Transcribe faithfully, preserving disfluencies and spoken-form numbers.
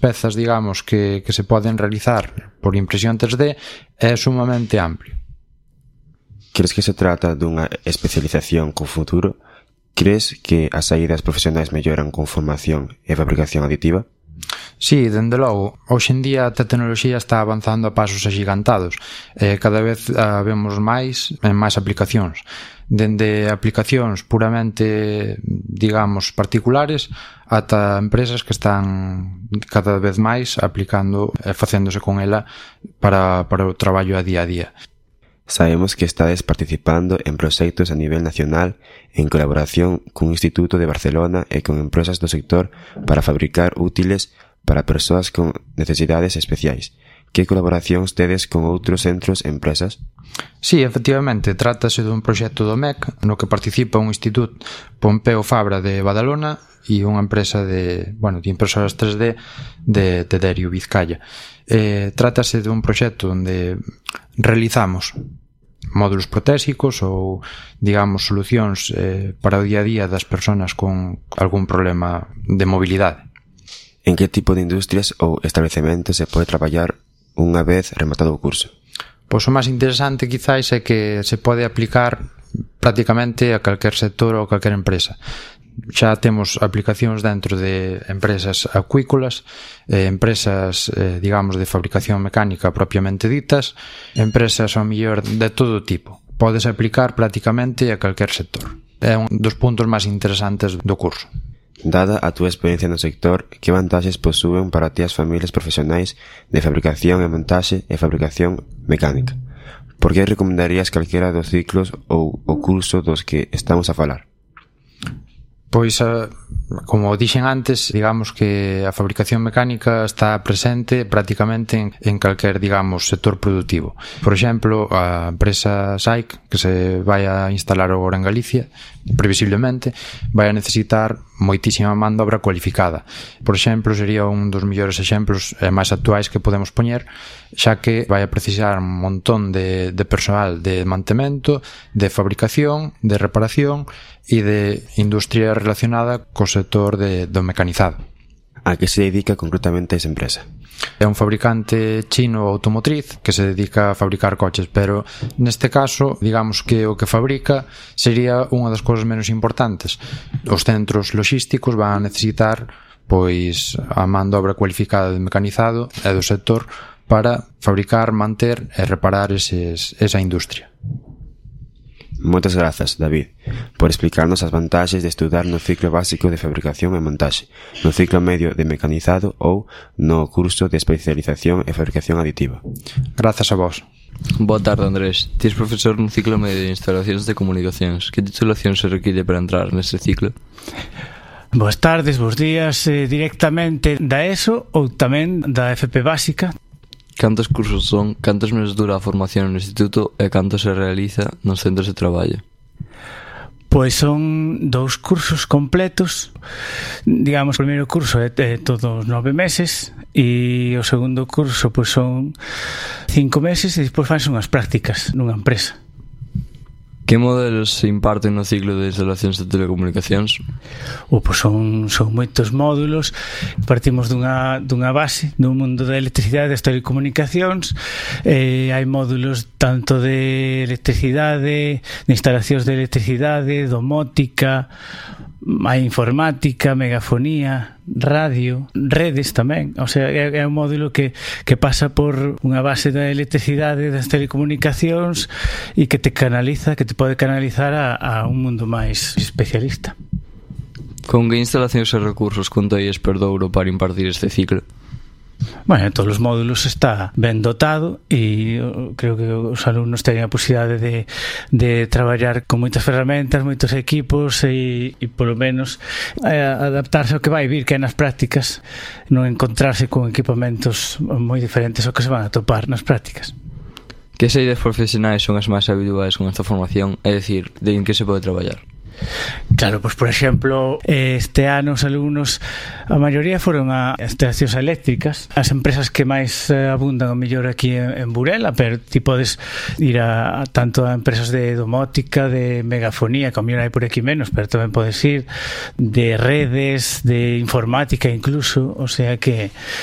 pezas, digamos, que, que se poden realizar por impresión tres D é sumamente amplio. Crees que se trata dunha especialización con futuro? Crees que as saídas profesionais melloran con formación e fabricación aditiva? Sí, dende logo, hoxe en día a tecnoloxía está avanzando a pasos axigantados e cada vez a vemos máis en máis aplicacións, dende aplicacións puramente, digamos, particulares ata empresas que están cada vez máis aplicando e facéndose con ela para, para o traballo a día a día. Sabemos que estades participando en proxectos a nivel nacional en colaboración cun instituto de Barcelona e con empresas do sector para fabricar útiles para persoas con necesidades especiais. Que colaboracións tedes con outros centros e empresas? Sí, efectivamente, trátase dun proxecto do M E C no que participa un instituto Pompeu Fabra de Badalona e unha empresa de, bueno, de impresoras tres D de Tederio, Vizcaya. Eh, trátase dun proxecto onde realizamos módulos protésicos ou, digamos, solucións eh, para o día a día das persoas con algún problema de mobilidade. En que tipo de industrias ou establecementos se pode traballar unha vez rematado o curso? Pois o máis interesante quizás é que se pode aplicar prácticamente a calquer sector ou a calquer empresa. Xa temos aplicacións dentro de empresas acuícolas, eh, empresas, eh, digamos, de fabricación mecánica propiamente ditas, empresas ao mellor de todo tipo. Podes aplicar prácticamente a calquer sector. É un dos puntos máis interesantes do curso. Dada a túa experiencia no sector, que vantaxes posúen para ti as familias profesionais de fabricación e montaxe e fabricación mecánica? Por que recomendarías calquera dos ciclos ou o curso dos que estamos a falar? Pois, como dixen antes, digamos que a fabricación mecánica está presente prácticamente en, en calquer, digamos, sector productivo. Por exemplo, a empresa S A I C, que se vai a instalar agora en Galicia, previsiblemente, vai a necesitar moitísima man de obra cualificada. Por exemplo, sería un dos mellores exemplos eh, máis actuais que podemos poñer, xa que vai a precisar un montón de, de persoal de mantemento, de fabricación, de reparación e de industria relacionada co sector de, do mecanizado. A que se dedica concretamente esa empresa? É un fabricante chino automotriz que se dedica a fabricar coches, pero neste caso, digamos que o que fabrica sería unha das cousas menos importantes. Os centros logísticos van a necesitar pois a man de obra cualificada de mecanizado e do sector para fabricar, manter e reparar eses, esa industria. Moitas grazas, David, por explicarnos as vantaxes de estudar no ciclo básico de fabricación e montaxe, no ciclo medio de mecanizado ou no curso de especialización e fabricación aditiva. Grazas a vos. Boa tarde, Andrés. Ti es profesor no ciclo medio de instalacións de comunicacións. Que titulación se require para entrar neste ciclo? Boas tardes, bos días, eh, directamente da ESO ou tamén da F P básica. Cantos cursos son, cantos meses dura a formación no instituto e canto se realiza nos centros de traballo? Pois son dous cursos completos. Digamos, o primeiro curso é, é todos nove meses e o segundo curso pois son cinco meses e despois fanse unhas prácticas nunha empresa. Que modelos se imparten no ciclo de instalacións de telecomunicacións? O, pois son, son moitos módulos. Partimos dunha, dunha base no mundo da electricidade e das telecomunicacións. Eh, hai módulos tanto de electricidade, de instalacións de electricidade, domótica, hai informática, megafonía, radio, redes tamén. O sea, é, é un módulo que, que pasa por unha base da electricidade, das telecomunicacións e que te canaliza, que te pode canalizar a, a un mundo máis especialista. Con que instalacións e recursos contáis Perdouro para impartir este ciclo? Bueno, todos os módulos está ben dotado e creo que os alumnos teñen a posibilidade de, de traballar con moitas ferramentas, moitos equipos e, e polo menos eh, adaptarse ao que vai vir, que é nas prácticas, non encontrarse con equipamentos moi diferentes ao que se van a topar nas prácticas. Que saídas profesionais son as máis habituais con esta formación? É dicir, de en que se pode traballar? Claro, pois por exemplo, este ano os alumnos, a maioría foron a instalacións eléctricas, as empresas que máis abundan o mellor aquí en Burela, pero ti podes ir a, a tanto a empresas de domótica, de megafonía, que ao mellor hai por aquí menos, pero tamén podes ir de redes, de informática incluso, o sea que